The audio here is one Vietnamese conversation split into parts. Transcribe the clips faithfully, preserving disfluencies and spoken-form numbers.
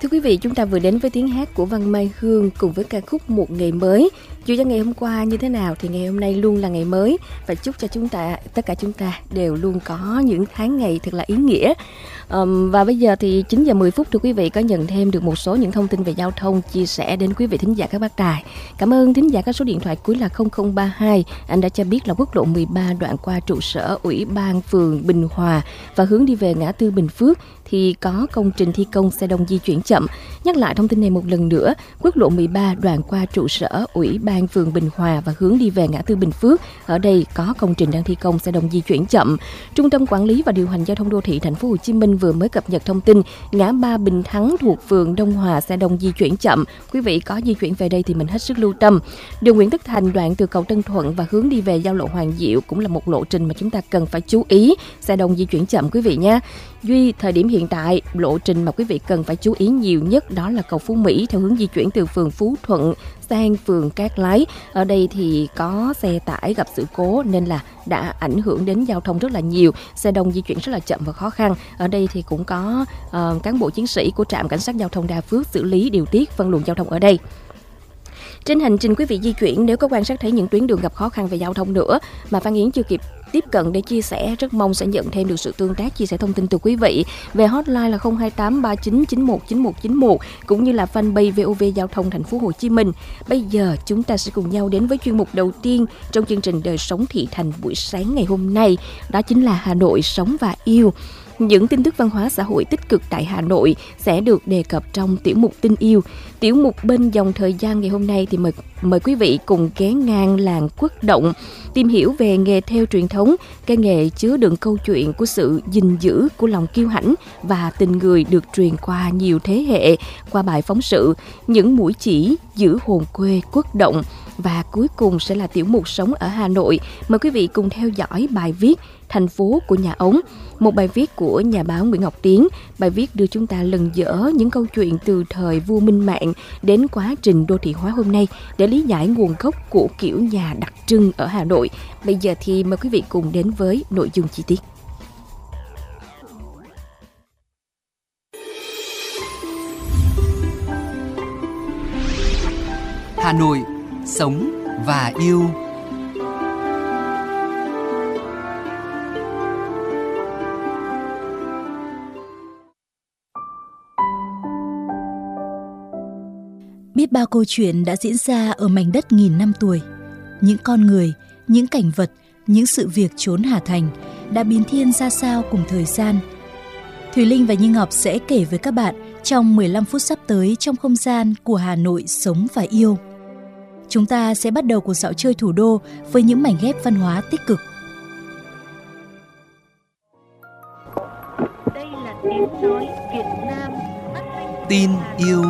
Thưa quý vị, chúng ta vừa đến với tiếng hát của Văn Mai Hương cùng với ca khúc Một Ngày Mới. Dù cho ngày hôm qua như thế nào thì ngày hôm nay luôn là ngày mới, và chúc cho chúng ta, tất cả chúng ta đều luôn có những tháng ngày thật là ý nghĩa. Um, và bây giờ thì chín giờ mười phút, thưa quý vị, có nhận thêm được một số những thông tin về giao thông chia sẻ đến quý vị thính giả các bác đài. Cảm ơn thính giả các số điện thoại cuối là không không ba hai. Anh đã cho biết là quốc lộ mười ba đoạn qua trụ sở Ủy ban phường Bình Hòa và hướng đi về ngã tư Bình Phước thì có công trình thi công, xe đông di chuyển chậm. Nhắc lại thông tin này một lần nữa, quốc lộ mười ba đoạn qua trụ sở Ủy ban phường Bình Hòa và hướng đi về ngã tư Bình Phước, ở đây có công trình đang thi công, xe đông di chuyển chậm. Trung tâm Quản lý và Điều hành Giao thông Đô thị Thành phố Hồ Chí Minh vừa mới cập nhật thông tin ngã ba Bình Thắng thuộc phường Đông Hòa, xe đông di chuyển chậm. Quý vị có di chuyển về đây thì mình hết sức lưu tâm. Đường Nguyễn Tất Thành đoạn từ cầu Tân Thuận và hướng đi về giao lộ Hoàng Diệu cũng là một lộ trình mà chúng ta cần phải chú ý, xe đông di chuyển chậm quý vị nhé. Duy thời điểm hiện tại, lộ trình mà quý vị cần phải chú ý nhiều nhất đó là cầu Phú Mỹ theo hướng di chuyển từ phường Phú Thuận sang phường Cát Lái. Ở đây thì có xe tải gặp sự cố nên là đã ảnh hưởng đến giao thông rất là nhiều, xe đông di chuyển rất là chậm và khó khăn. Ở đây thì cũng có uh, cán bộ chiến sĩ của trạm cảnh sát giao thông Đa Phước xử lý điều tiết phân luồng giao thông ở đây. Trên hành trình quý vị di chuyển, nếu có quan sát thấy những tuyến đường gặp khó khăn về giao thông nữa mà Phan Yến chưa kịp tiếp cận để chia sẻ, rất mong sẽ nhận thêm được sự tương tác, chia sẻ thông tin từ quý vị về hotline là không hai tám ba chín chín một chín một chín một cũng như là fanpage vê o vê Giao thông Thành phố Hồ Chí Minh. Bây giờ chúng ta sẽ cùng nhau đến với chuyên mục đầu tiên trong chương trình Đời sống thị thành buổi sáng ngày hôm nay, đó chính là Hà Nội sống và yêu. Những tin tức văn hóa xã hội tích cực tại Hà Nội sẽ được đề cập trong tiểu mục Tin Yêu. Tiểu mục Bên Dòng Thời Gian ngày hôm nay thì mời, mời quý vị cùng ghé ngang làng Quốc Động, tìm hiểu về nghề thêu truyền thống, cái nghề chứa đựng câu chuyện của sự gìn giữ, của lòng kiêu hãnh và tình người được truyền qua nhiều thế hệ qua bài phóng sự Những mũi chỉ giữ hồn quê Quốc Động. Và cuối cùng sẽ là tiểu mục Sống ở Hà Nội. Mời quý vị cùng theo dõi bài viết Thành phố của nhà ống, một bài viết của nhà báo Nguyễn Ngọc Tiến. Bài viết đưa chúng ta lần dở những câu chuyện từ thời vua Minh Mạng đến quá trình đô thị hóa hôm nay để lý giải nguồn gốc của kiểu nhà đặc trưng ở Hà Nội. Bây giờ thì mời quý vị cùng đến với nội dung chi tiết. Hà Nội sống và yêu. Biết bao câu chuyện đã diễn ra ở mảnh đất nghìn năm tuổi. Những con người, những cảnh vật, những sự việc chốn Hà Thành đã biến thiên ra sao cùng thời gian. Thùy Linh và Như Ngọc sẽ kể với các bạn trong mười lăm phút sắp tới trong không gian của Hà Nội sống và yêu. Chúng ta sẽ bắt đầu cuộc dạo chơi thủ đô với những mảnh ghép văn hóa tích cực. Đây là tiếng nói Việt Nam. Tin yêu.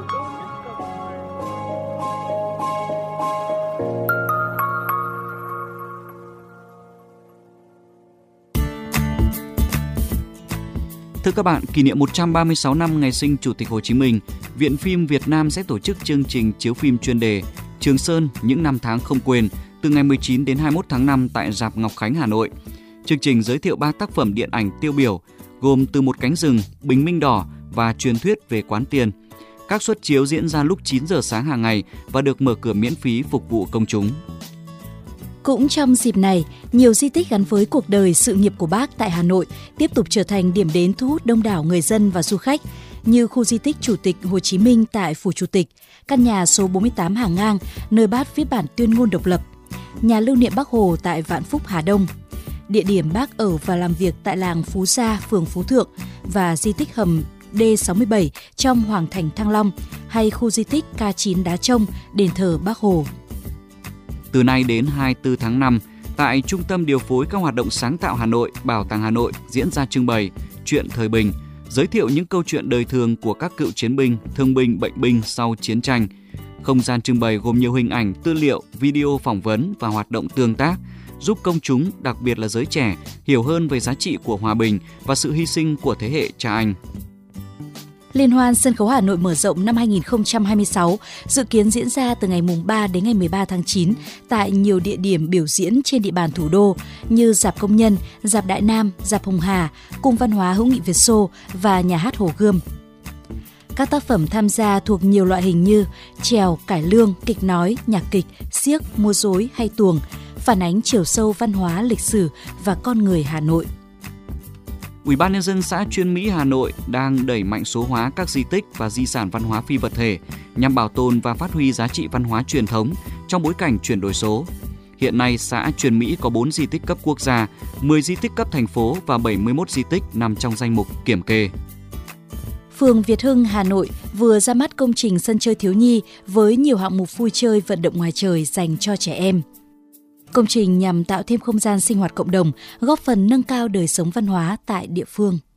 Thưa các bạn, kỷ niệm một trăm ba mươi sáu năm ngày sinh Chủ tịch Hồ Chí Minh, Viện Phim Việt Nam sẽ tổ chức chương trình chiếu phim chuyên đề Trường Sơn những năm tháng không quên từ ngày mười chín đến hai mươi mốt tháng năm tại rạp Ngọc Khánh, Hà Nội. Chương trình giới thiệu ba tác phẩm điện ảnh tiêu biểu gồm Từ một cánh rừng, Bình minh đỏ và Truyền thuyết về Quán Tiền. Các suất chiếu diễn ra lúc chín giờ sáng hàng ngày và được mở cửa miễn phí phục vụ công chúng. Cũng trong dịp này, nhiều di tích gắn với cuộc đời, sự nghiệp của Bác tại Hà Nội tiếp tục trở thành điểm đến thu hút đông đảo người dân và du khách, như khu di tích Chủ tịch Hồ Chí Minh tại Phủ Chủ tịch, căn nhà số bốn mươi tám Hàng Ngang, nơi Bác viết bản tuyên ngôn độc lập, nhà lưu niệm Bác Hồ tại Vạn Phúc, Hà Đông, địa điểm Bác ở và làm việc tại làng Phú Gia, phường Phú Thượng và di tích hầm D sáu mươi bảy trong Hoàng thành Thăng Long, hay khu di tích K chín Đá Trông, đền thờ Bác Hồ. Từ nay đến hai mươi tư tháng năm, tại Trung tâm Điều phối các hoạt động sáng tạo Hà Nội, Bảo tàng Hà Nội diễn ra trưng bày Chuyện thời bình, giới thiệu những câu chuyện đời thường của các cựu chiến binh, thương binh, bệnh binh sau chiến tranh. Không gian trưng bày gồm nhiều hình ảnh, tư liệu, video phỏng vấn và hoạt động tương tác, giúp công chúng, đặc biệt là giới trẻ, hiểu hơn về giá trị của hòa bình và sự hy sinh của thế hệ cha anh. Liên hoan sân khấu Hà Nội mở rộng năm hai không hai sáu dự kiến diễn ra từ ngày mùng ba đến ngày mười ba tháng chín tại nhiều địa điểm biểu diễn trên địa bàn thủ đô như Rạp Công nhân, Rạp Đại Nam, Rạp Hồng Hà, Cung Văn hóa Hữu nghị Việt Xô và Nhà hát Hồ Gươm. Các tác phẩm tham gia thuộc nhiều loại hình như chèo, cải lương, kịch nói, nhạc kịch, xiếc, múa rối hay tuồng, phản ánh chiều sâu văn hóa, lịch sử và con người Hà Nội. Ủy ban nhân dân xã Chuyên Mỹ Hà Nội đang đẩy mạnh số hóa các di tích và di sản văn hóa phi vật thể nhằm bảo tồn và phát huy giá trị văn hóa truyền thống trong bối cảnh chuyển đổi số. Hiện nay, xã Chuyên Mỹ có bốn di tích cấp quốc gia, mười di tích cấp thành phố và bảy mươi mốt di tích nằm trong danh mục kiểm kê. Phường Việt Hưng, Hà Nội vừa ra mắt công trình sân chơi thiếu nhi với nhiều hạng mục vui chơi vận động ngoài trời dành cho trẻ em. Công trình nhằm tạo thêm không gian sinh hoạt cộng đồng, góp phần nâng cao đời sống văn hóa tại địa phương.